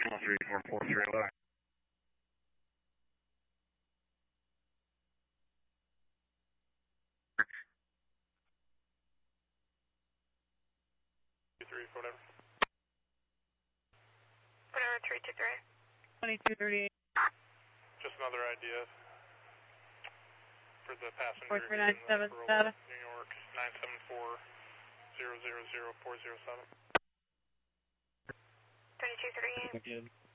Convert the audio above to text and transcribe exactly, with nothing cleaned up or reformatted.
three four four three eleven. Three, whatever. Whatever, three two three. twenty-two thirty-eight. Just another idea for the passenger. four three nine in, uh, seven Corolla, seven. New York, nine seven four zero zero zero four zero seven. twenty-two thirty-eight. Again.